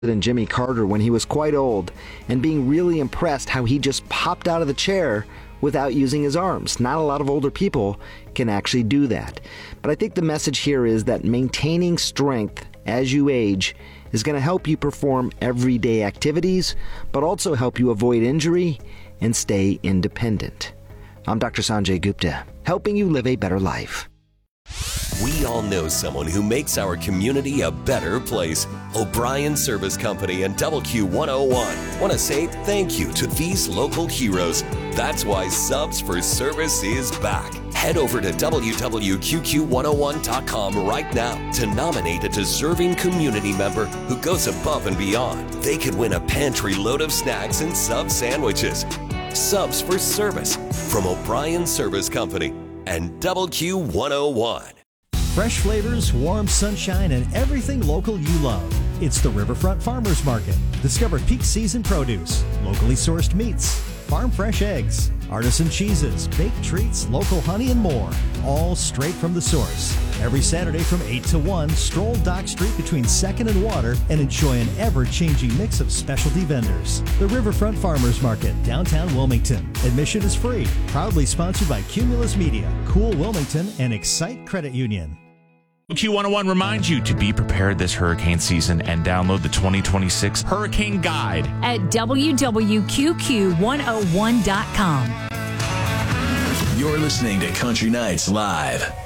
President Jimmy Carter when he was quite old and being really impressed how he just popped out of the chair without using his arms. Not a lot of older people can actually do that. But I think the message here is that maintaining strength as you age is going to help you perform everyday activities, but also help you avoid injury and stay independent. I'm Dr. Sanjay Gupta, helping you live a better life. We all know someone who makes our community a better place. O'Brien Service Company and WQ101 want to say thank you to these local heroes. That's why Subs for Service is back. Head over to www.qqc101.com right now to nominate a deserving community member who goes above and beyond. They could win a pantry load of snacks and sub sandwiches. Subs for Service from O'Brien Service Company and WQ101. Fresh flavors, warm sunshine, and everything local you love. It's the Riverfront Farmers Market. Discover peak season produce, locally sourced meats, farm fresh eggs, artisan cheeses, baked treats, local honey, and more. All straight from the source. Every Saturday from 8 to 1, stroll Dock Street between 2nd and Water and enjoy an ever-changing mix of specialty vendors. The Riverfront Farmers Market, downtown Wilmington. Admission is free. Proudly sponsored by Cumulus Media, Cool Wilmington, and Excite Credit Union. Q101 reminds you to be prepared this hurricane season and download the 2026 Hurricane Guide at www.qqc101.com. You're listening to Country Nights Live.